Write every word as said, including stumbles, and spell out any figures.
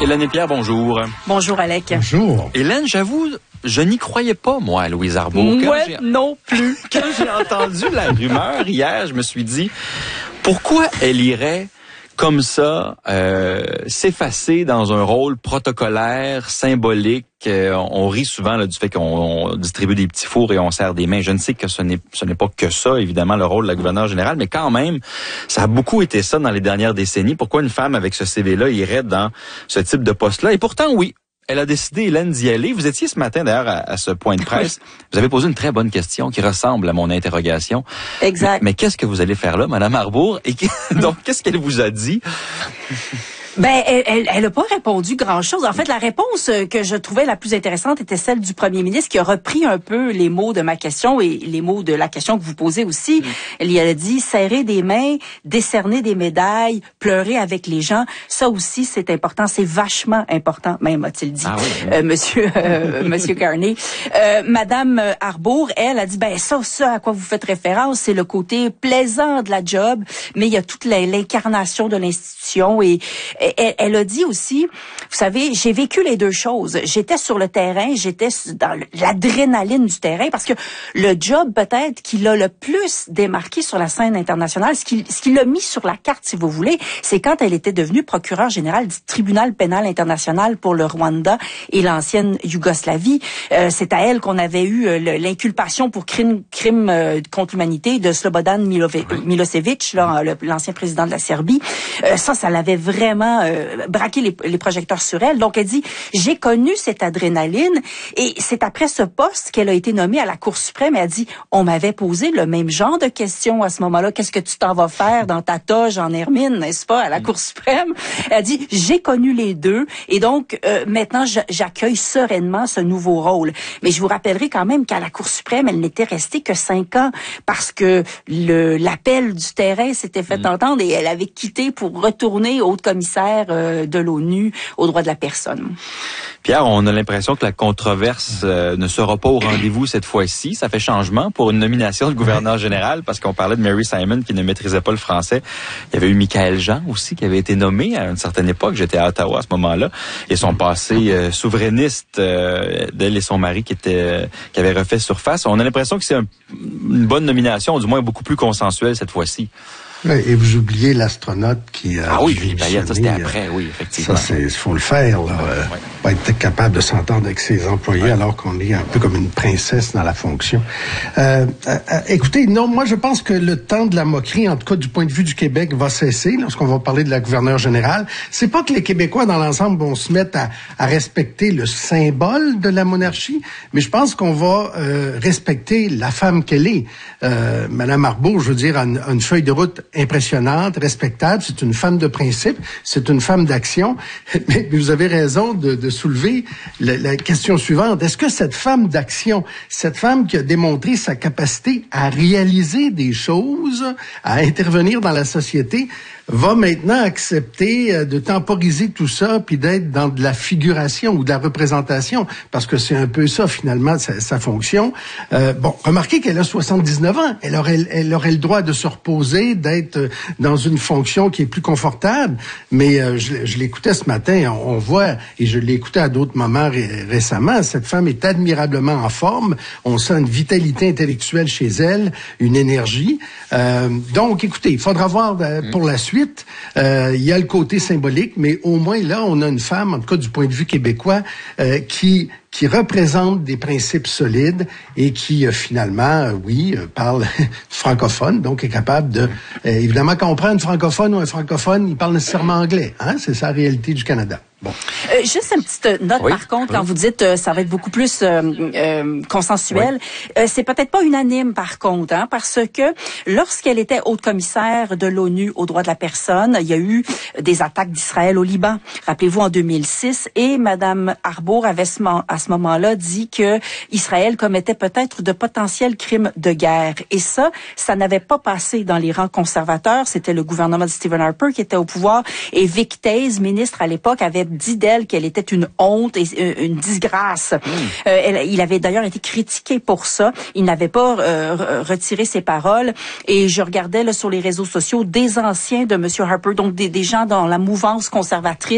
Hélène et Pierre, bonjour. Bonjour, Alec. Bonjour. Hélène, j'avoue, je n'y croyais pas, moi, à Louise Arbour. Moi non plus. Quand j'ai entendu la rumeur hier, je me suis dit, pourquoi elle irait comme ça euh, s'effacer dans un rôle protocolaire, symbolique? Euh, on rit souvent là, du fait qu'on on distribue des petits fours et on serre des mains. Je ne sais que ce n'est ce n'est pas que ça, évidemment, le rôle de la gouverneure générale, mais quand même, ça a beaucoup été ça dans les dernières décennies. Pourquoi une femme avec ce C V-là irait dans ce type de poste-là? Et pourtant, oui, elle a décidé, Hélène, d'y aller. Vous étiez ce matin, d'ailleurs, à, à ce point de presse. Vous avez posé une très bonne question qui ressemble à mon interrogation. Exact. Mais, mais qu'est-ce que vous allez faire là, Madame Arbour? Et donc, qu'est-ce qu'elle vous a dit? Ben, elle, elle, elle a pas répondu grand-chose. En fait, la réponse que je trouvais la plus intéressante était celle du premier ministre qui a repris un peu les mots de ma question et les mots de la question que vous posez aussi. Mm. Elle y a dit serrer des mains, décerner des médailles, pleurer avec les gens. Ça aussi, c'est important. C'est vachement important, même, a-t-il dit, ah oui, oui. Euh, monsieur, euh, monsieur Carney. Euh, Madame Arbour, elle a dit, ben, ça, ça, à quoi vous faites référence, c'est le côté plaisant de la job, mais il y a toute l'incarnation de l'institution et Elle, elle a dit aussi, vous savez, j'ai vécu les deux choses. J'étais sur le terrain, j'étais dans l'adrénaline du terrain, parce que le job peut-être qui l'a le plus démarqué sur la scène internationale, ce qui, ce qui l'a mis sur la carte, si vous voulez, c'est quand elle était devenue procureure générale du tribunal pénal international pour le Rwanda et l'ancienne Yougoslavie. Euh, c'est à elle qu'on avait eu euh, l'inculpation pour crime, crime euh, contre l'humanité de Slobodan Milove- Milosevic, là, le, l'ancien président de la Serbie. Euh, ça, ça l'avait vraiment euh, braqué les, les projecteurs sur elle. Donc, elle dit, j'ai connu cette adrénaline et c'est après ce poste qu'elle a été nommée à la Cour suprême. Elle a dit, on m'avait posé le même genre de questions à ce moment-là. Qu'est-ce que tu t'en vas faire dans ta toge en hermine, n'est-ce pas, à la Cour suprême? Elle a dit, j'ai connu les deux et donc, euh, maintenant, j'accueille sereinement ce nouveau rôle. Mais je vous rappellerai quand même qu'à la Cour suprême, elle n'était restée que cinq ans parce que le, l'appel du terrain s'était fait mmh. entendre et elle avait quitté pour retourner haute commissaire euh, de l'ONU aux droits de la personne. Pierre, on a l'impression que la controverse euh, ne sera pas au rendez-vous cette fois-ci. Ça fait changement pour une nomination de gouverneur général parce qu'on parlait de Mary Simon qui ne maîtrisait pas le français. Il y avait eu Michaël Jean aussi qui avait été nommé à une certaine époque. J'étais à Ottawa à ce moment-là. Et son passé euh, souverainiste euh, d'elle et son mari qui était euh, qui avait refait surface. On a l'impression que c'est un, une bonne nomination, du moins beaucoup plus consensuelle cette fois-ci. Oui, et vous oubliez l'astronaute qui a... Ah oui, Julie Bayette, ça c'était après, oui, effectivement. Ça, c'est, il faut le faire, là. Ouais, ouais. Pas être capable de s'entendre avec ses employés ouais. alors qu'on est un peu comme une princesse dans la fonction. Euh, euh, écoutez, non, moi je pense que le temps de la moquerie, en tout cas du point de vue du Québec, va cesser lorsqu'on va parler de la gouverneure générale. C'est pas que les Québécois, dans l'ensemble, vont se mettre à, à respecter le symbole de la monarchie, mais je pense qu'on va euh, respecter la femme qu'elle est. Euh, Madame Arbour, je veux dire, a une, a une feuille de route impressionnante, respectable. C'est une femme de principe, c'est une femme d'action. Mais vous avez raison de, de soulever la, la question suivante. Est-ce que cette femme d'action, cette femme qui a démontré sa capacité à réaliser des choses, à intervenir dans la société, va maintenant accepter de temporiser tout ça puis d'être dans de la figuration ou de la représentation, parce que c'est un peu ça, finalement, sa, sa fonction. Euh, bon, remarquez qu'elle a soixante-dix-neuf ans. Elle aurait, elle aurait le droit de se reposer, d'être dans une fonction qui est plus confortable, mais euh, je, je l'écoutais ce matin, on, on voit, et je l'ai écouté à d'autres moments ré, récemment, cette femme est admirablement en forme, on sent une vitalité intellectuelle chez elle, une énergie. Euh, donc, écoutez, il faudra voir euh, pour la suite. Suite, euh, il y a le côté symbolique, mais au moins là, on a une femme, en tout cas du point de vue québécois, euh, qui qui représente des principes solides et qui euh, finalement, euh, oui, euh, parle francophone, donc est capable de... Euh, évidemment, quand on prend une francophone ou un francophone, il parle nécessairement anglais. Hein? C'est ça la réalité du Canada. Bon. Euh, juste une petite note, oui, par contre, oui. Quand vous dites euh, ça va être beaucoup plus euh, euh, consensuel, oui. euh, c'est peut-être pas unanime, par contre, hein, parce que lorsqu'elle était haute commissaire de l'ONU aux droits de la personne, il y a eu des attaques d'Israël au Liban. Rappelez-vous, en deux mille six, et Madame Arbour avait ce, à ce moment-là dit que Israël commettait peut-être de potentiels crimes de guerre. Et ça, ça n'avait pas passé dans les rangs conservateurs. C'était le gouvernement de Stephen Harper qui était au pouvoir. Et Vic Taze, ministre à l'époque, avait dit d'elle qu'elle était une honte et une disgrâce. Mmh. Euh, elle, il avait d'ailleurs été critiqué pour ça. Il n'avait pas euh, retiré ses paroles. Et je regardais là, sur les réseaux sociaux des anciens de M. Harper, donc des, des gens dans la mouvance conservatrice